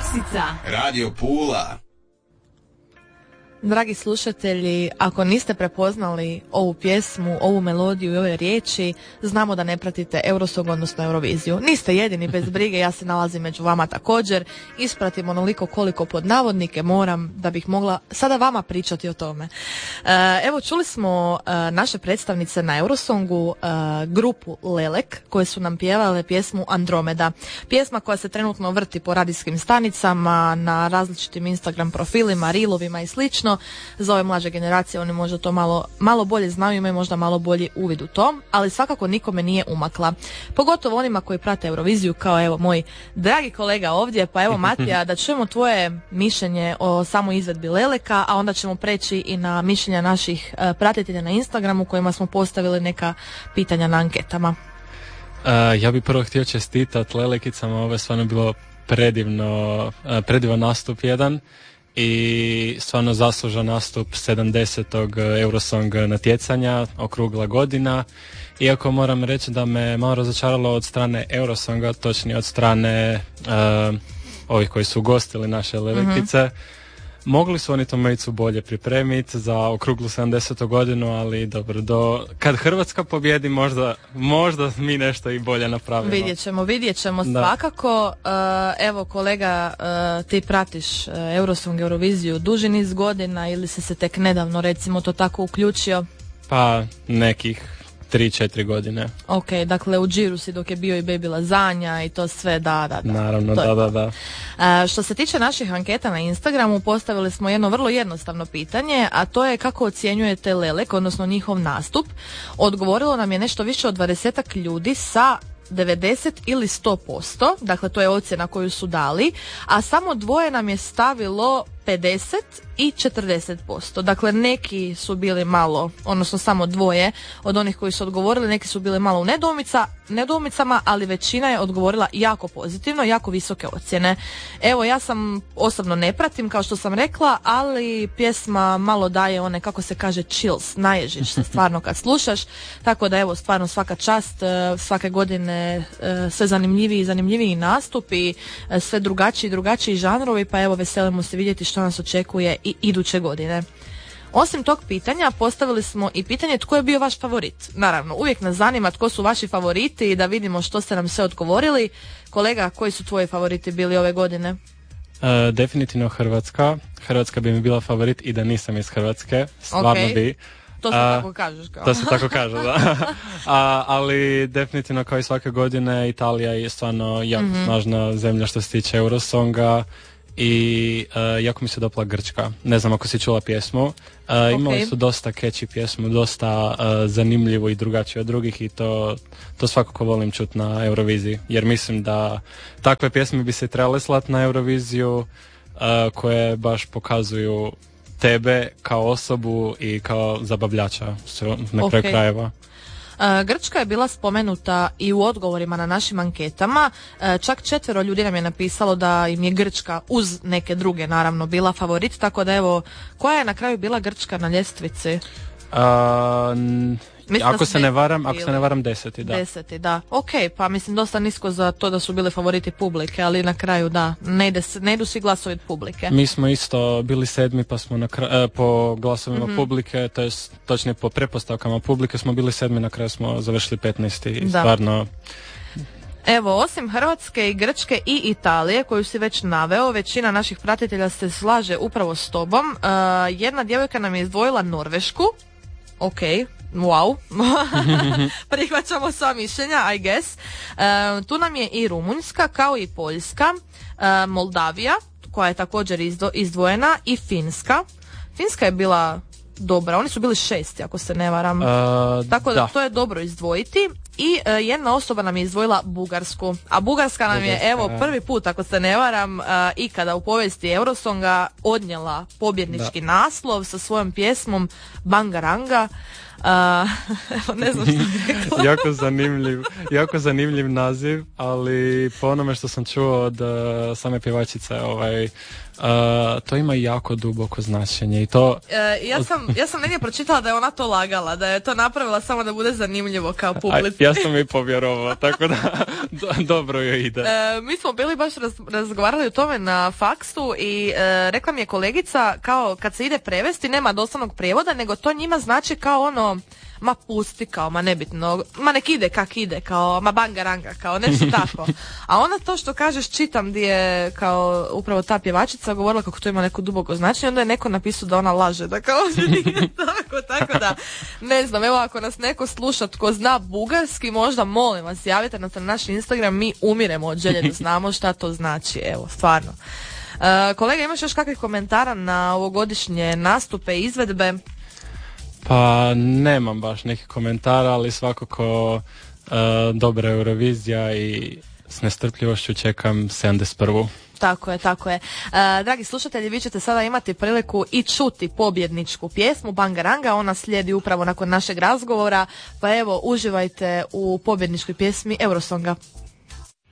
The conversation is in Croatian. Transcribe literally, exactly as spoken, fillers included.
Aksica. Radio Pula. Dragi slušatelji, ako niste prepoznali ovu pjesmu, ovu melodiju i ove riječi, znamo da ne pratite Eurosong, odnosno Euroviziju. Niste jedini, bez brige, ja se nalazim među vama također. Ispratim onoliko koliko pod navodnike moram da bih mogla sada vama pričati o tome. E, evo, čuli smo e, naše predstavnice na Eurosongu, e, grupu Lelek, koje su nam pjevale pjesmu Andromeda. Pjesma koja se trenutno vrti po radijskim stanicama, na različitim Instagram profilima, reelovima i slično. Za ove mlađe generacije oni možda to malo, malo bolje znaju, imaju možda malo bolji uvid u to, ali svakako nikome nije umakla. Pogotovo onima koji prate Euroviziju, kao evo moj dragi kolega ovdje. Pa evo Matija, da čujemo tvoje mišljenje o samoj izvedbi Leleka, a onda ćemo preći i na mišljenja naših uh, pratitelja na Instagramu kojima smo postavili neka pitanja na anketama. Uh, ja bih prvo htio čestitati Lelekicama, ovo je stvarno bilo predivno, uh, predivan nastup jedan. I stvarno zaslužan nastup sedamdesetog Eurosong natjecanja, okrugla godina. Iako moram reći da me malo razočaralo od strane Eurosonga, točnije od strane uh, ovih koji su ugostili naše Lelekice. Mm-hmm. Mogli su oni to Majicu bolje pripremiti za okruglu sedamdesetu godinu, ali dobro, do, kad Hrvatska pobjedi možda, možda mi nešto i bolje napravimo. Vidjet ćemo, vidjet ćemo svakako. Uh, evo kolega, uh, ti pratiš uh, Eurosong, Euroviziju duži niz godina ili si se tek nedavno, recimo, to tako uključio? Pa nekih tri četiri godine. Ok, dakle u džiru si dok je bio i Baby Lazanja i to sve, da, da, da. Naravno, da, da, da. A, što se tiče naših anketa na Instagramu, postavili smo jedno vrlo jednostavno pitanje, a to je kako ocjenjujete Lelek, odnosno njihov nastup. Odgovorilo nam je nešto više od dvadesetak ljudi sa devedeset ili sto posto, dakle to je ocjena koju su dali, a samo dvoje nam je stavilo pedeset i četrdeset posto. Dakle, neki su bili malo, odnosno samo dvoje od onih koji su odgovorili, neki su bili malo u nedoumica, nedoumicama, ali većina je odgovorila jako pozitivno, jako visoke ocjene. Evo, ja sam osobno ne pratim, kao što sam rekla, ali pjesma malo daje one, kako se kaže, chills, naježiš se stvarno kad slušaš, tako da evo, stvarno svaka čast, svake godine sve zanimljiviji i zanimljiviji nastupi, sve drugačiji i drugačiji žanrovi, pa evo, veselimo se vidjeti što nas očekuje i iduće godine. Osim tog pitanja, postavili smo i pitanje tko je bio vaš favorit. Naravno, uvijek nas zanima tko su vaši favoriti i da vidimo što ste nam sve odgovorili. Kolega, koji su tvoji favoriti bili ove godine? Uh, definitivno Hrvatska. Hrvatska bi mi bila favorit i da nisam iz Hrvatske. Stvarno okay. bi. To se uh, tako kažeš kao. To se tako kaže, da. A, ali definitivno kao i svake godine Italija je stvarno jako mm-hmm. snažna zemlja što se tiče Eurosonga. I uh, jako mi se dopala Grčka. Ne znam ako si čula pjesmu. Uh, okay. Imali su dosta catchy pjesmu, dosta uh, zanimljivu i drugačiju od drugih i to, to svakako volim čuti na Euroviziji. Jer mislim da takve pjesme bi se trebale slati na Euroviziju uh, koje baš pokazuju tebe kao osobu i kao zabavljača na kraju okay. krajeva. Grčka je bila spomenuta i u odgovorima na našim anketama. Čak četvero ljudi nam je napisalo da im je Grčka uz neke druge naravno bila favorit, tako da evo, koja je na kraju bila Grčka na ljestvici? Uh, n- ako se ne varam, ako se ne varam deseti, da. Deseti, da. Ok, pa mislim dosta nisko za to da su bili favoriti publike, ali na kraju da, ne, ide, ne idu svi glasovi od publike. Mi smo isto bili sedmi, pa smo na kraju, eh, po glasovima mm-hmm. publike, to je točnije po pretpostavkama publike smo bili sedmi, na kraju smo završili petnaesti i da. Stvarno... Evo, osim Hrvatske i Grčke i Italije, koju si već naveo, većina naših pratitelja se slaže upravo s tobom. Uh, jedna djevojka nam je izdvojila Norvešku. Ok, wow. Prihvaćamo sva mišljenja, I guess. Uh, tu nam je i Rumunjska, kao i Poljska, uh, Moldavija, koja je također izdo, izdvojena, i Finska. Finska je bila dobra, oni su bili šesti, ako se ne varam. Uh, Tako da, da to je dobro izdvojiti. I uh, jedna osoba nam je izdvojila Bugarsku. A Bugarska nam Bugarska, je, evo, prvi put, ako se ne varam, uh, ikada u povijesti Eurosonga odnijela pobjednički da. naslov sa svojom pjesmom Bangaranga. A, evo, ne znam što bih rekla. jako, zanimljiv, jako zanimljiv naziv, ali po onome što sam čuo od uh, same pjevačice, ovaj, uh, to ima jako duboko značenje. I to... E, ja, sam, ja sam negdje pročitala da je ona to lagala, da je to napravila samo da bude zanimljivo kao publici. Ja sam i povjerovao, tako da do, dobro joj ide. E, mi smo bili baš raz, razgovarali o tome na faksu i e, rekla mi je kolegica kao kad se ide prevesti nema doslovnog prijevoda, nego to njima znači kao ono ma pusti, kao ma nebitno, ma nek ide kak ide, kao ma bangaranga, kao nešto tako. A ona to što kažeš čitam gdje je kao upravo ta pjevačica govorila kako to ima neko duboko značenje, onda je neko napisao da ona laže, da kao nije tako, tako da ne znam, evo ako nas neko sluša tko zna bugarski, možda molim vas javite nas na naš Instagram, mi umiremo od želje da znamo šta to znači, evo, stvarno. Uh, kolega, imaš još kakvih komentara na ovogodišnje nastupe i izvedbe? Pa nemam baš nekih komentara, ali svakako uh, dobra Eurovizija i s nestrpljivošću čekam sedamdeset prvu. Tako je, tako je. E, dragi slušatelji, vi ćete sada imati priliku i čuti pobjedničku pjesmu Bangaranga, ona slijedi upravo nakon našeg razgovora, pa evo, uživajte u pobjedničkoj pjesmi Eurosonga.